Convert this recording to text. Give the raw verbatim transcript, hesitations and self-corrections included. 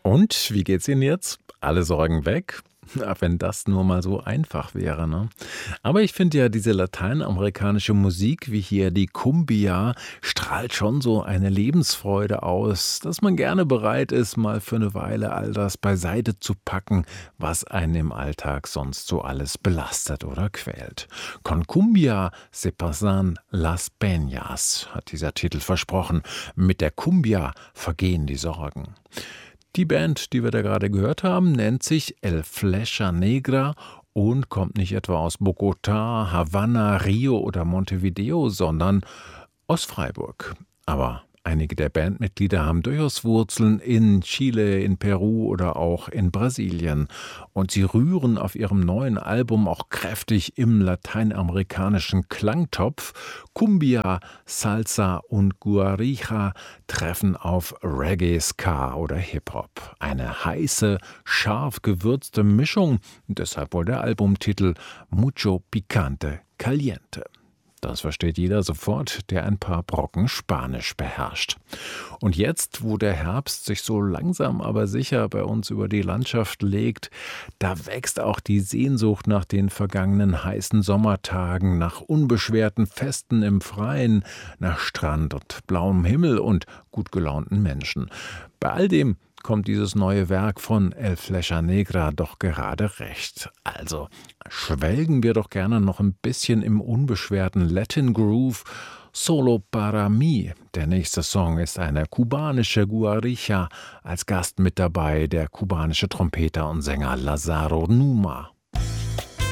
Und wie geht's Ihnen jetzt? Alle Sorgen weg? Na, wenn das nur mal so einfach wäre, ne? Aber ich finde ja, diese lateinamerikanische Musik, wie hier die Cumbia, strahlt schon so eine Lebensfreude aus, dass man gerne bereit ist, mal für eine Weile all das beiseite zu packen, was einen im Alltag sonst so alles belastet oder quält. Con Cumbia se pasan las peñas, hat dieser Titel versprochen. Mit der Cumbia vergehen die Sorgen. Die Band, die wir da gerade gehört haben, nennt sich El Flecha Negra und kommt nicht etwa aus Bogotá, Havanna, Rio oder Montevideo, sondern aus Freiburg. Aber einige der Bandmitglieder haben durchaus Wurzeln in Chile, in Peru oder auch in Brasilien. Und sie rühren auf ihrem neuen Album auch kräftig im lateinamerikanischen Klangtopf. Cumbia, Salsa und Guarija treffen auf Reggae, Ska oder Hip-Hop. Eine heiße, scharf gewürzte Mischung. Deshalb wohl der Albumtitel Mucho Picante Caliente. Das versteht jeder sofort, der ein paar Brocken Spanisch beherrscht. Und jetzt, wo der Herbst sich so langsam aber sicher bei uns über die Landschaft legt, da wächst auch die Sehnsucht nach den vergangenen heißen Sommertagen, nach unbeschwerten Festen im Freien, nach Strand und blauem Himmel und gut gelaunten Menschen. Bei all dem kommt dieses neue Werk von El Flecha Negra doch gerade recht. Also schwelgen wir doch gerne noch ein bisschen im unbeschwerten Latin Groove. Solo para mí. Der nächste Song ist eine kubanische Guarija. Als Gast mit dabei der kubanische Trompeter und Sänger Lazaro Numa.